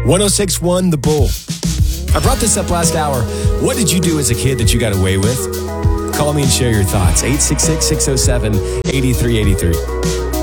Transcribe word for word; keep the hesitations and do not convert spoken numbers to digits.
one oh six point one The Bull. I brought this up last hour. What did you do as a kid that you got away with? Call me and share your thoughts. eight six six, six oh seven, eight three eight three.